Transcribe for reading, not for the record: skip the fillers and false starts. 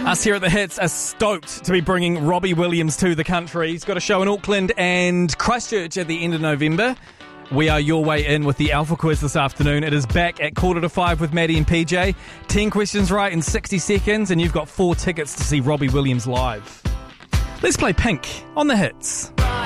Us here at The Hits are stoked to be bringing Robbie Williams to the country. He's got a show in Auckland and Christchurch at the end of November. We are your way in with the Alpha Quiz this afternoon. It is back at 4:45 with Maddie and PJ. 10 questions right in 60 seconds, and you've got 4 tickets to see Robbie Williams live. Let's play Pink on The Hits.